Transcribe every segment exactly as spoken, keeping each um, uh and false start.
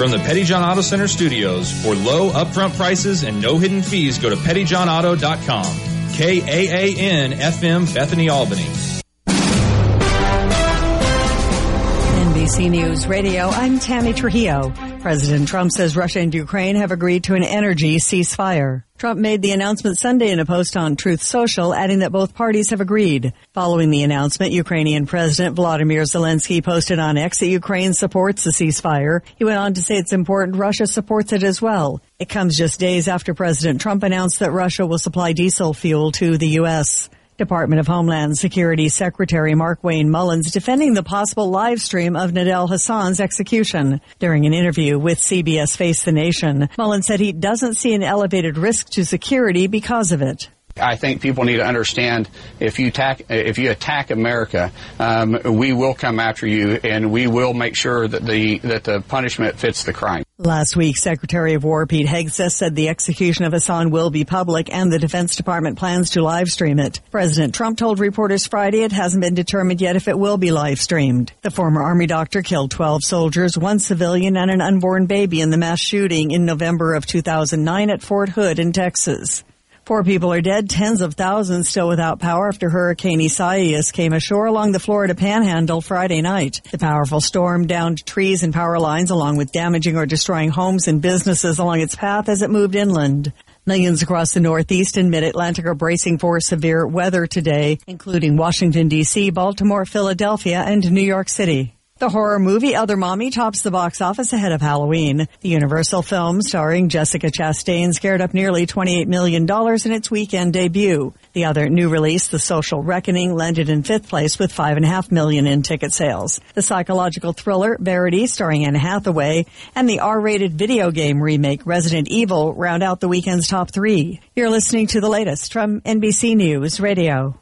From the Petty John Auto Center studios, for low upfront prices and no hidden fees, go to petty john auto dot com. K A A N F M Bethany, Albany. N B C News Radio, I'm Tammy Trujillo. President Trump says Russia and Ukraine have agreed to an energy ceasefire. Trump made the announcement Sunday in a post on Truth Social, adding that both parties have agreed. Following the announcement, Ukrainian President Volodymyr Zelensky posted on X that Ukraine supports the ceasefire. He went on to say it's important Russia supports it as well. It comes just days after President Trump announced that Russia will supply diesel fuel to the U S Department of Homeland Security Secretary Markwayne Mullins defending the possible live stream of Nidal Hassan's execution. During an interview with C B S Face the Nation, Mullins said he doesn't see an elevated risk to security because of it. I think people need to understand if you attack, if you attack America, um, we will come after you, and we will make sure that the that the punishment fits the crime. Last week, Secretary of War Pete Hegseth said the execution of Hassan will be public, and the Defense Department plans to live stream it. President Trump told reporters Friday it hasn't been determined yet if it will be live streamed. The former Army doctor killed twelve soldiers, one civilian, and an unborn baby in the mass shooting in November of two thousand nine at Fort Hood in Texas. Four people are dead, tens of thousands still without power after Hurricane Isaias came ashore along the Florida Panhandle Friday night. The powerful storm downed trees and power lines along with damaging or destroying homes and businesses along its path as it moved inland. Millions across the Northeast and Mid-Atlantic are bracing for severe weather today, including Washington, D C, Baltimore, Philadelphia, and New York City. The horror movie Other Mommy tops the box office ahead of Halloween. The Universal film starring Jessica Chastain scared up nearly twenty-eight million dollars in its weekend debut. The other new release, The Social Reckoning, landed in fifth place with five point five million dollars in ticket sales. The psychological thriller Verity, starring Anne Hathaway, and the R-rated video game remake Resident Evil round out the weekend's top three. You're listening to the latest from N B C News Radio.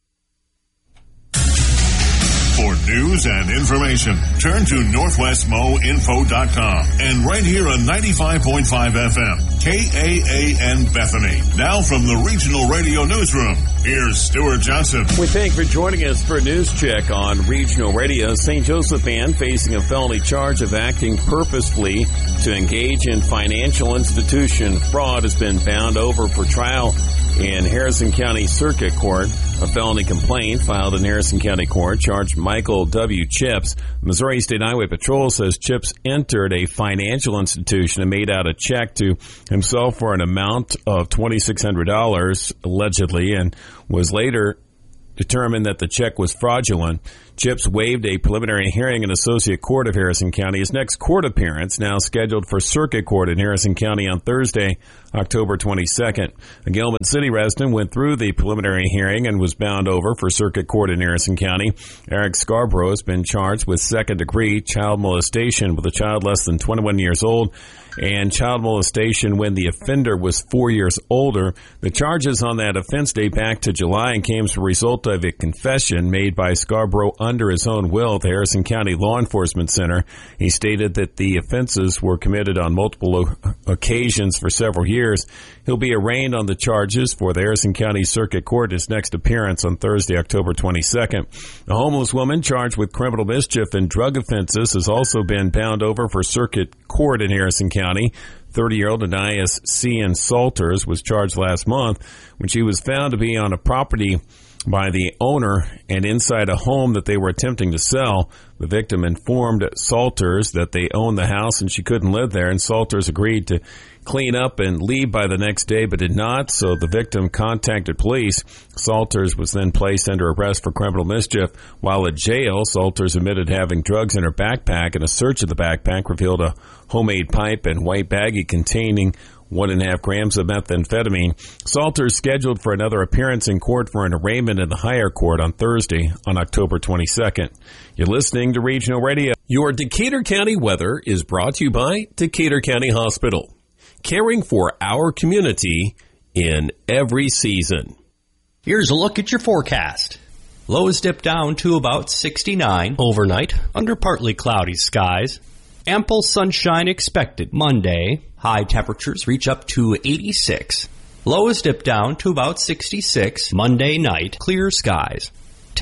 For news and information, turn to northwest mo info dot com and right here on ninety-five point five F M, K A A N Bethany. Now from the Regional Radio Newsroom, here's Stuart Johnson. We thank you for joining us for a news check on Regional Radio. Saint Joseph man facing a felony charge of acting purposefully to engage in financial institution fraud has been bound over for trial in Harrison County Circuit Court. A felony complaint filed in Harrison County Court charged Michael W. Chips. Missouri State Highway Patrol says Chips entered a financial institution and made out a check to himself for an amount of twenty-six hundred dollars, allegedly, and was later determined that the check was fraudulent. Chips waived a preliminary hearing in Associate Court of Harrison County. His next court appearance now scheduled for Circuit Court in Harrison County on Thursday, October twenty-second. A Gilman City resident went through the preliminary hearing and was bound over for Circuit Court in Harrison County. Eric Scarborough has been charged with second-degree child molestation with a child less than twenty-one years old and child molestation when the offender was four years older. The charges on that offense date back to July and came as a result of a confession made by Scarborough under his own will at the Harrison County Law Enforcement Center. He stated that the offenses were committed on multiple o- occasions for several years. He'll be arraigned on the charges for the Harrison County Circuit Court, his next appearance on Thursday, October twenty-second. A homeless woman charged with criminal mischief and drug offenses has also been bound over for Circuit Court in Harrison County. thirty-year-old Anais C. N. Salters was charged last month when she was found to be on a property by the owner and inside a home that they were attempting to sell. The victim informed Salters that they owned the house and she couldn't live there, and Salters agreed to clean up and leave by the next day but did not, so the victim contacted police. Salters was then placed under arrest for criminal mischief. While at jail, Salters admitted having drugs in her backpack, and a search of the backpack revealed a homemade pipe and white baggie containing one and a half grams of methamphetamine. Salters scheduled for another appearance in court for an arraignment in the higher court on Thursday on October twenty-second. You're listening to Regional Radio. Your Decatur County weather is brought to you by Decatur County Hospital, caring for our community in every season. Here's a look at your forecast. Lows dip down to about sixty-nine overnight under partly cloudy skies. Ample sunshine expected Monday. High temperatures reach up to eighty-six. Lows dip down to about sixty-six Monday night. Clear skies.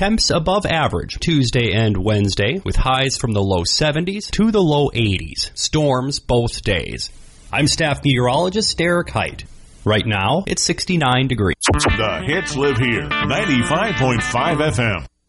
Temps above average Tuesday and Wednesday, with highs from the low seventies to the low eighties. Storms both days. I'm staff meteorologist Derek Height. Right now, it's sixty-nine degrees. The hits live here. ninety-five point five F M.